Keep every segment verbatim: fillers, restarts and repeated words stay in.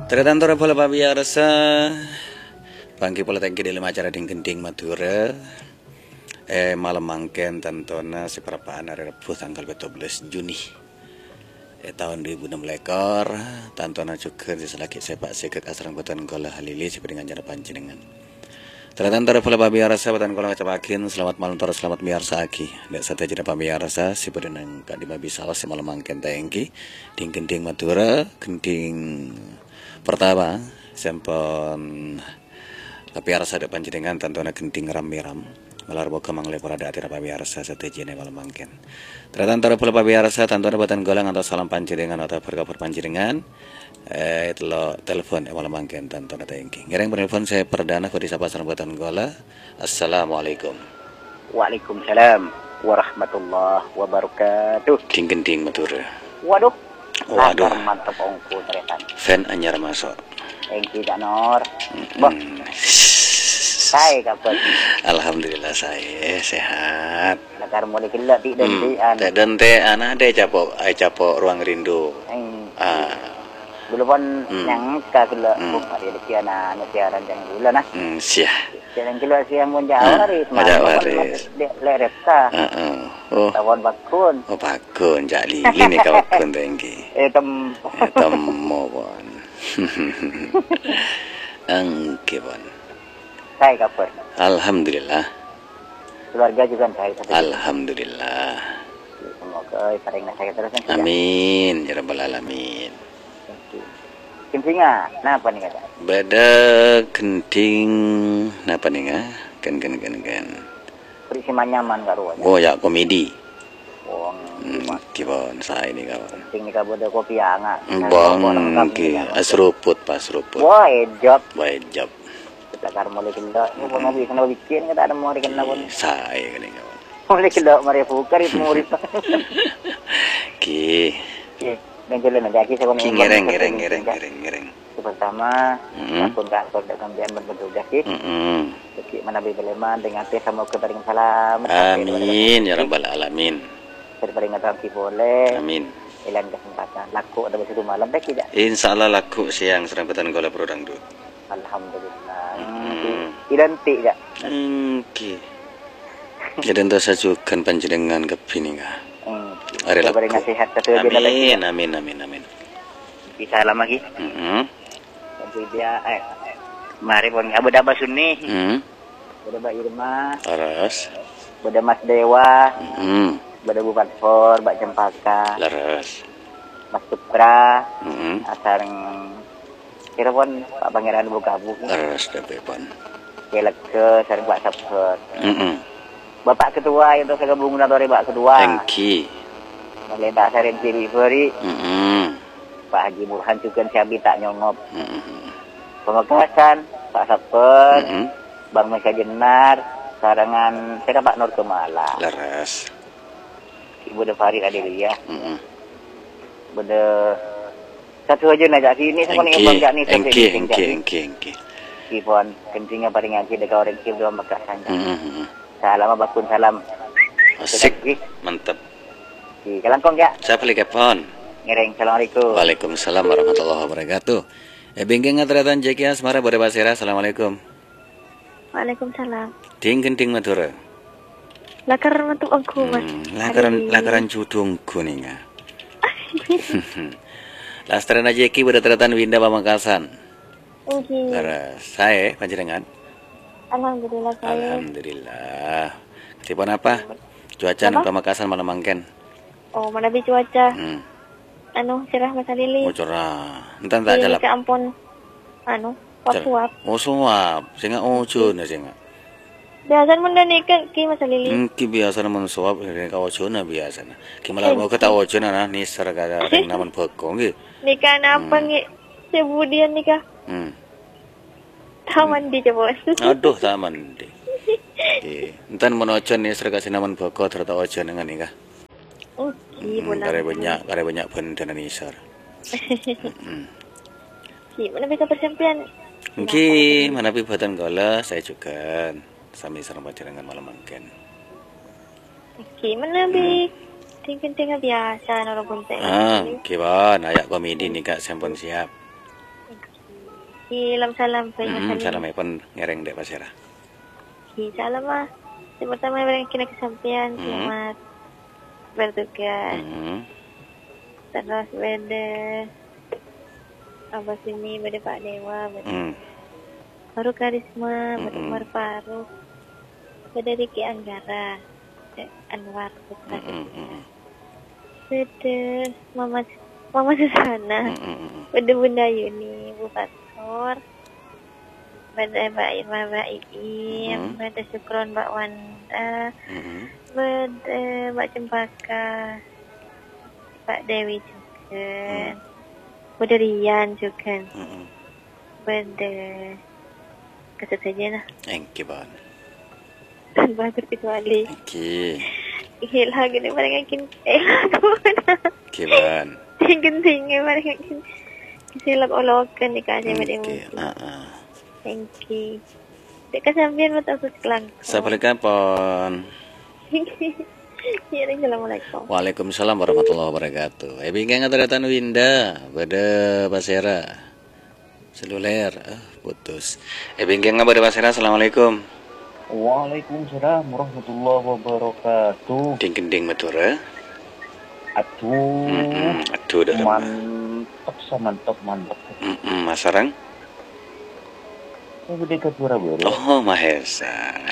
Teratantora pala pabiarsa Bangki pala tangki dalam acara ding-ding Madura Eh malam mangken tantona seperapaan hari Rabu tanggal dua belas Juni eh, tahun dua ribu enam belas tantona juga diselaki sepak sekek asrang batan gola halili seperti dengan cara panjenengan. Teratantora pala pabiarsa batan gola ngacapakin selamat malam tora selamat biarsa aki. Nek sate jeda pabiarsa seperti dengan kak dimabisal semalam mangken tangki ding-ding Madura gending pertama sampun pabiarsa ada panjenengan tantona gending ram-ram malar boga mangle parada atira pabiarsa satejene malam mangken. Tratantara pula pabiarsa tantona batan golang atau salam panjenengan atau berkabar panjenengan eh telo telepon malam mangken tantona tengki. Ngereng telepon saya perdana kodi sapa batan gola. Assalamualaikum. Waalaikumsalam warahmatullahi wabarakatuh. Ding gending Madura. Waduh. Waduh. Mantap ongku ternyata. Fan anyar masuk. Thank you Janor. Bos. Saya kapan? Alhamdulillah saya sehat. Nakar mulai kelak di dan di an. Dan teh anak deh capok, ay capok ruang rindu. Ah. Dulu pun yang kelak buk hari di kiana nasiaran yang dulu nah. Hmm, siah. Jangan kelak siang pun jawaris. Jawaris. Lerep ta. Heeh. Oh. Tawon bakun. Oh bakun, jak lili nih kau bakun tengki. Eh tem. Temu pun. Angke pun. Saya kapan? Alhamdulillah. Keluarga juga saya. Alhamdulillah. Semoga paling saya terus. Amin ya rabbal alamin. Kentinga, napa nih kata? Beda kenting, napa nih nggak? Ken ken ken ken. Berisi nyaman karuan. Oh ya komedi. Wong. Hmm, kibon saya ini kawan. Kenting nika bodo kopi anga. Bang, ki asruput pas seruput. Wah, ejop. Wah job. Kita kar mulai kendo. Ini pun mobil kena bikin kita ada mau dikena pun. Saya ini kawan. Mulai kendo mari fukar itu murid. Ki. Ki. Dan jalan aja ki saya Ki ngereng ngereng ngereng ngereng ngereng. Pertama, akun kantor dengan bian berbentuk ki. Heeh. Ki mana bi beleman dengan teh sama kebaring salam. Amin ya rabbal alamin. Terbaring ngatang ki boleh. Amin. Ilan kesempatan laku ada begitu malam deh tidak? Insyaallah laku siang serempatan gola produng dulu. Alhamdulillah. Identik ya. Oke. Jadi ento sajukan panjenengan kepini ka. Are laku. Sehat amin amin amin amin. Bisa lama lagi. Heeh. Nanti dia eh mari pun abu daba sunni. Heeh. Boda Mbak Irma. Laras. Boda Mas Dewa. Heeh. Boda Bu Patfor, Mbak Cempaka. Laras. Mas Supra. Heeh. Asareng kira pun Pak Pangeran Bukabu. Laras dapepon. Kelek ke sareng Pak Sabher. Heeh. Bapak Ketua itu saya gabung dari Pak Ketua. Engki. Melintah Saren Delivery. Heeh. Pak Haji Burhan juga siabi tak nyongop. Heeh. Pemekasan Pak Sabher. Heeh. Bang Meka Jenar. Sarangan saya Pak Nur Kemala. Laras. Ibu De Farid Adelia. Heeh. Benda satu aja najak sini saya ni bang jak ni engki engki engki engki. Kipon kencingnya paling ngaji dekat orang kip dua Mekasan. Heeh. Salam bakun salam. Asik. Mantap. Di Kelangkong ya. Saya beli kepon. Ngereng. Assalamualaikum. Waalaikumsalam warahmatullahi wabarakatuh. Eh bengkeng ngatratan Jeki Asmara Bode Basira. Assalamualaikum. Waalaikumsalam. Ding gending Madura. Lakar metu aku mas. Lakaran lakaran judungku nih nga. Lastrana Jeki Bode Teratan Winda Pamekasan. Oke. Laras saya panjenengan. Alhamdulillah saya. Alhamdulillah. Tipon apa? Cuaca di Pamekasan malam mangken. Oh, mana bi cuaca? Hmm. Anu cerah Mas Lili. Oh cerah. Entar tak jalap. Ke ampun. Anu, suap. Oh suap. Singa ujun ya singa. Biasa menda nikah ki Mas Lili. Hmm, ki biasa naman suap dari ka ujun na biasa na. Ki malah mau kata ujun na ni sarga ring naman bekong ki. Nikah apa ngi? Sebudian nikah. Hmm. Taman di coba. Aduh taman di. Ki, entan menojon ni sarga sinaman beko terta ujun dengan nikah. Oh, ki Hmm, kare banyak, kare banyak benda ni sar. Hmm. Ki, mana bisa persempian? Ki, mana pi buatan gola saya juga. Sami sareng panjenengan malam mangken. Ki, mana bi? Tinggal-tinggal biasa noro bunte. Ah, kiban ayak komedi nih Kak sampun siap. Ki lam salam pe Hmm, salam pun ngereng dek pasera. Ki salam ah. Yang pertama beri kena kesampaian Hmm. selamat bertugas. Hmm. Terus beda Abah sini beda Pak Dewa, beda Hmm. Faru Karisma, beda Mm-mm. Umar Faruk, beda Riki Anggara, beda Anwar Putra, Hmm. Hmm. beda Mama Mama Susana, Hmm. beda Bunda Yuni, Bu Fator, beda Mbak Irma, Mbak Iim, Mm-mm. beda Syukron Mbak Wanda, Hmm. beda Mbak Cempaka, Pak Dewi juga, beda Rian juga, Hmm. beda kasih saja lah. Engki bon. Tanpa terkecuali Engki. hilang gini mereka kin hilang mana Engki bon. tinggi tinggi mereka kin silap olokan di kaca pada Engki. mungkin Ah ah. thank you dek kesampian betul aku sekelang Assalamualaikum pon. ya assalamualaikum Waalaikumsalam warahmatullahi wabarakatuh. Eh bingkang ngataratan Winda, beda pasera. Seluler, ah putus. Eh bingkang beda pasera. Assalamualaikum. Waalaikumsalam warahmatullahi wabarakatuh. Ding gending matura. Aduh, Mm-mm. Aduh dah mah. mantap sa mantap mantap. Mm-mm. Masarang. Saya gede ke Pura-Pura. Oh Mahesa.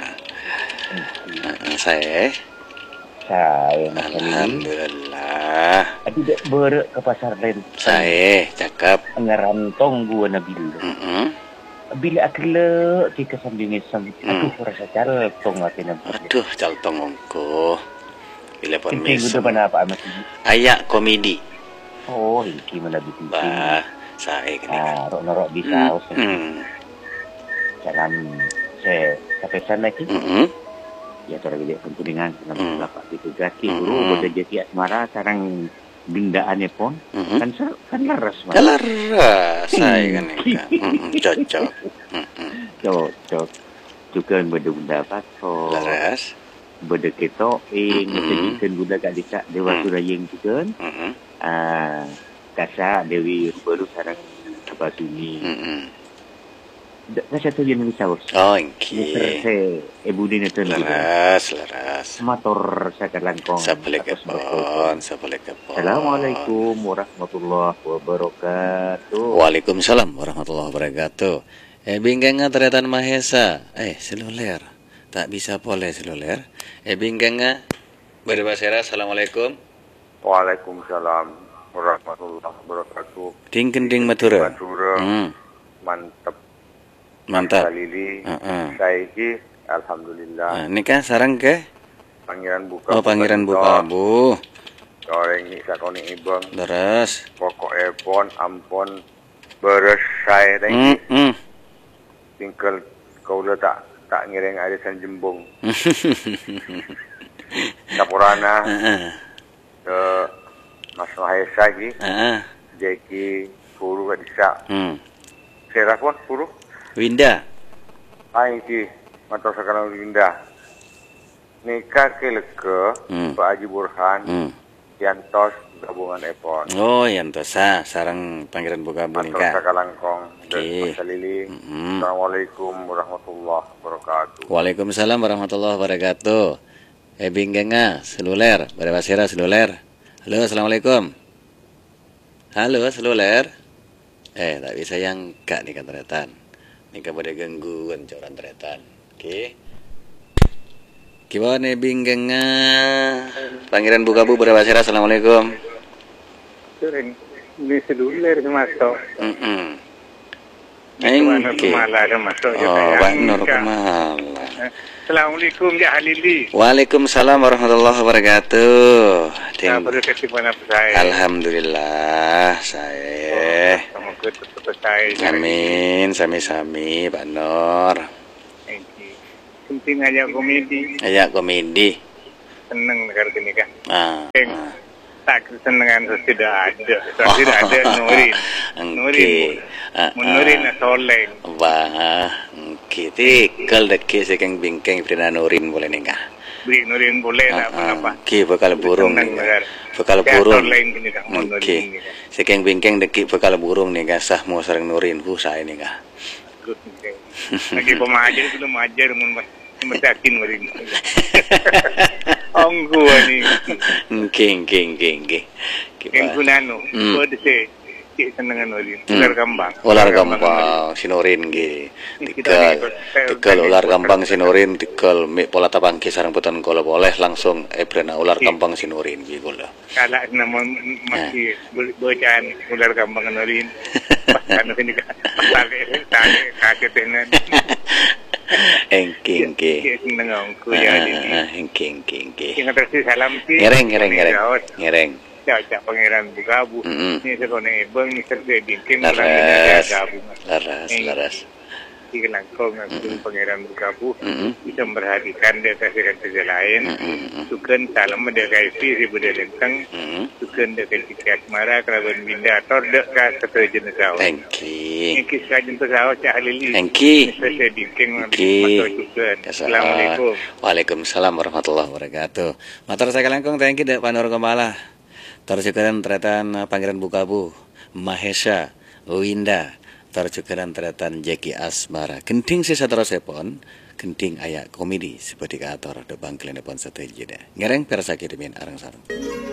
Uh, saya. Saya Mas Ali. Alhamdulillah. Tidak ber ke pasar lain. Saya cakap. Ngerantong gua Nabila. Mm-mm. Bila akila di kesambingnya sam. Aduh, rasa caltong hati Nabila. Aduh, caltong ongko. Bila pon Penting mesem. udah mana apa amat ini. Ayak komedi. Oh, ini gimana bikin. Bah, saya kena. Ah, rok-rok bisa. Hmm. Salam saya sampai sana ki. Mm-mm. Ya tora gede penturingan Hmm. sama bapak ditugasi Hmm. guru pada jati asmara sarang bindaannya pon Mm-mm. kan ser kan laras mas Kalar saya kan ini. Mm-mm. Cocok. Mm-mm. cocok juga beda bunda paso Laras. beda ketoing Mm-mm. kejikan bunda kak desa dewa Mm. surayeng juga Mm-mm. ah kasa dewi baru sarang apa sini Mm-mm. kasa tu yang bisa us Oh, Mister engki. se ibu dina tu Laras, laras. motor saya langkong Sabalik atas motor. kepon, sabalik kepon. Assalamualaikum warahmatullahi wabarakatuh. Waalaikumsalam warahmatullahi wabarakatuh. Eh bingkangnya ternyata Mahesa. Eh seluler. Tak bisa boleh seluler. Eh bingkangnya berbasera. Assalamualaikum. Waalaikumsalam warahmatullahi wabarakatuh. Ding gending matura. Matura. Hmm, Mantap. mantap. Salili. Uh-uh. Saya ki alhamdulillah. Nah, nikah sarang ke? Pangeran buka. Oh pangeran buka bu. Orang ni sakoni ibang. Leres. Pokok epon ampon beres saya Hmm, tadi. hmm. Tinggal kau le tak tak ngiring arisan jembung. Kapurana Uh-uh. ke Mas Mahesa ki. Uh-uh. Jeki puru kat disa. Hmm. Serah pun puru. Winda. Hai ki mata sekarang indah. Nikah ke leke Hmm. Pak Haji Burhan Hmm. Yantos gabungan Epon. Oh yang tosa sarang pangeran buka bu Mata nikah. Sakalangkong dan Oke. Mas Lili. Mm-mm. Assalamualaikum warahmatullahi wabarakatuh. Waalaikumsalam warahmatullahi wabarakatuh. Eh bingkangnya seluler, berbasera seluler. Halo, assalamualaikum. Halo, seluler. Eh, tak bisa yang kak nih teretan. Nika pada gangguan coran teretan. Oke. Gimana bingkangnya? Pangeran buka bu berbasera. Assalamualaikum. Sering ini seluler masuk. Mm-mm. Mana Oke. kemala ada masuk. Oh, Pak Nur Kumala. Assalamualaikum ya Halili. Waalaikumsalam warahmatullahi wabarakatuh. Saya Ting- baru kasih mana saya. Alhamdulillah saya. Sama ke tetap saya. Amin, sami-sami Pak Nur. Penting aja komedi. Ayak komedi. Seneng negara ini kan. Ah. ah. Tak kesenangan tidak ada. Tidak ada Nurin. Nurin. Ah, Nurin ah. soleng. Wah, kita tikal deki sekeng bingkeng Prina Nurin boleh nikah. beri nurin boleh lah apa. Ki bekal burung nih. Bekal burung. Oke. Sekeng bingkeng deki bekal burung nih sah mau sering nurin hu saya nih kah. Lagi pemajar itu pemajar mun mentakin nurin. Onggu ni. King king king king. Yang kunano. Kode se senengan nurin. Ular kambang. Ular kambang sinorin ge. Tikal. Tikal ular kambang sinorin tikal mi pola tabangki sareng putan kalau boleh langsung ebrena ular kambang sinorin ge gula. Kala nama masih bacaan ular kambang nurin. Pas anu sini pasal tadi kaget dengan. Engking ke. Senengan ku ya ini. Engking king ke. Ingat terus salam sih. Ngereng ngereng ngereng. Ngereng. Cak pangeran Bukabu. Ni sekone bang ni serta bingking laras. Laras laras. Jika langkau ngaku pangeran Bukabu bisa memperhatikan dia kasihkan kerja lain. Sukan salam dia kaifi si budaya lentang. Sukan dia kasih asmara kerabat binda atau dia kasih satu jenis awak. Thank you. Ini kisah jenis awak cak halili. Thank you. Saya bingking Oke. Assalamualaikum. Waalaikumsalam warahmatullahi wabarakatuh. Matur saya kalangkung thank you dek Panur Kemala. Terjukeran teretan Pangeran Bukabu, Mahesa, Winda. Terjukeran teretan Jeki Asmara. Genting sisa terosepon, genting ayak komedi seperti kator de bangklen pon satu jeda. Ngereng persaki demin arang sarung.